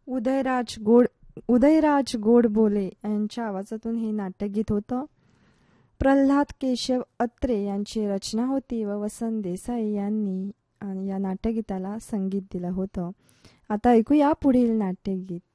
उदयराज गोडबोले यांच्या आवाजातून हे नाट्यगीत होतं. प्रल्हाद केशव अत्रे यांची रचना होती व वसंत देसाई यांनी या नाट्यगीताला संगीत दिलं होतं. आता ऐकूया पुढील नाट्यगीत.